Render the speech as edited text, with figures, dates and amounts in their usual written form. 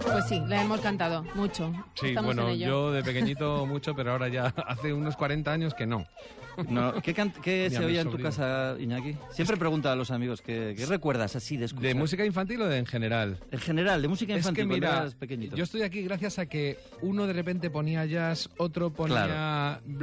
Pues sí, la hemos cantado mucho. Sí, Estamos bueno, en ello. yo de pequeñito mucho, pero ahora ya hace unos 40 años que no. No, ¿qué Ni a se mi oía en tu sobrino. casa, Iñaki? Siempre pregunto a los amigos, ¿qué recuerdas así de escuchar? ¿De música infantil o de en general? En general, de música Es infantil, que cuando mira, eras pequeñito. yo estoy aquí gracias a que uno de repente ponía jazz, otro ponía